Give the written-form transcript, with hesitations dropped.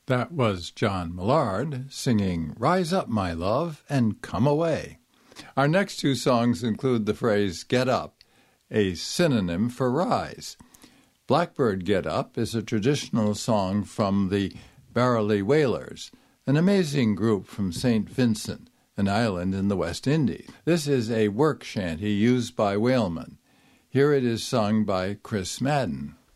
That was John Millard singing Rise Up, My Love, and Come Away. Our next two songs include the phrase Get Up, a synonym for rise. Blackbird Get Up is a traditional song from the Barrowley Wailers, an amazing group from St. Vincent, an island in the West Indies. This is a work shanty used by whalemen. Here it is sung by Chris Madden.